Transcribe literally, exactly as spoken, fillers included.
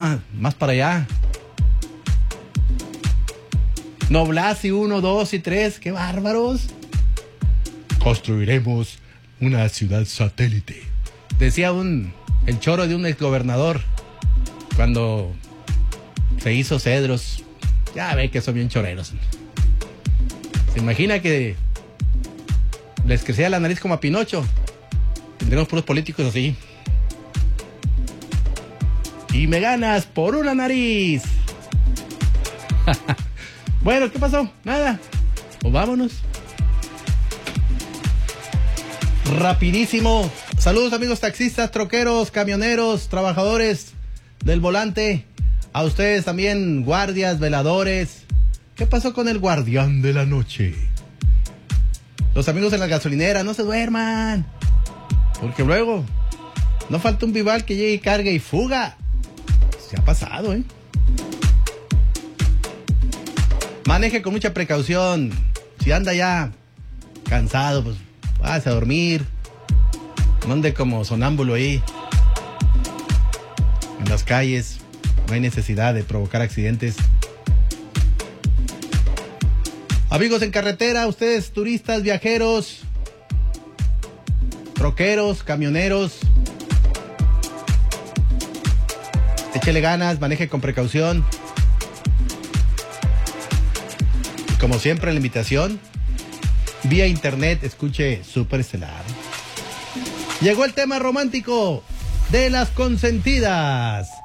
más, más para allá. Noblasi uno, dos y tres, qué bárbaros. Construiremos una ciudad satélite. Decía un, el choro de un exgobernador cuando se hizo Cedros. Ya ve que son bien choreros. Se imagina que les crecía la nariz como a Pinocho. Tendremos puros políticos así. Y me ganas por una nariz. Bueno, ¿qué pasó? Nada. Pues vámonos. Rapidísimo. Saludos amigos taxistas, troqueros, camioneros, trabajadores del volante. A ustedes también, guardias, veladores. ¿Qué pasó con el guardián de la noche? Los amigos en la gasolinera, no se duerman. Porque luego no falta un vival que llegue y cargue y fuga. Se ha pasado, ¿eh? Maneje con mucha precaución. Si anda ya cansado, pues váyase a dormir. No ande como sonámbulo ahí en las calles. No hay necesidad de provocar accidentes. Amigos en carretera, ustedes turistas, viajeros, troqueros, camioneros, échele ganas, maneje con precaución. Y como siempre, la invitación, vía internet, escuche Superestelar. Llegó el tema romántico de las consentidas.